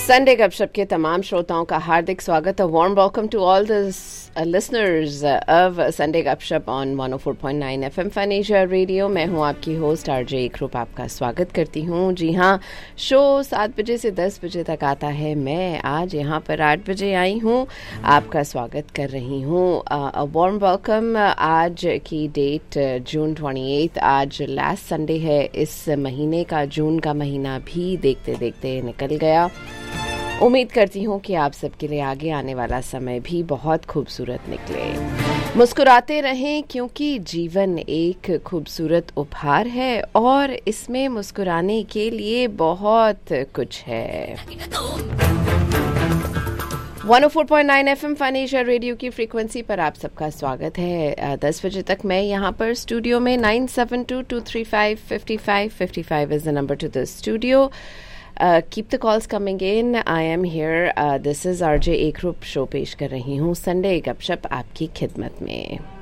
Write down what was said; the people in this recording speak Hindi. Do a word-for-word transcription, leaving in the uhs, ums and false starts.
संडे गपशप के तमाम श्रोताओं का हार्दिक स्वागत है. Warm welcome to all the listeners of Sunday गपशप on one O four point nine FM fun Asia radio. मैं हूं आपकी होस्ट आरजे एकरूप. आपका स्वागत करती हूं. जी हां, शो सात बजे से दस बजे तक आता है. मैं आज यहां पर आठ बजे आई हूं. आपका स्वागत कर रही हूं. Warm welcome. आज की डेट जून ट्वेंटी एथ. आज लास्ट संडे है. इस महीने का, जून का महीना भी देखते देखते निकल गया. उम्मीद करती हूँ कि आप सबके लिए आगे आने वाला समय भी बहुत खूबसूरत निकले. मुस्कुराते रहें क्योंकि जीवन एक खूबसूरत उपहार है और इसमें मुस्कुराने के लिए बहुत कुछ है. One O four point nine FM fun Asia radio की फ्रीक्वेंसी पर आप सबका स्वागत है. दस बजे तक मैं यहाँ पर स्टूडियो में. Nine seven to to three five fifty five fifty five is the number two the studio. Uh, keep the calls coming in. I am here. Uh, this is RJ एकरूप. शो पेश कर रही हूँ संडे गपशप आपकी खिदमत में.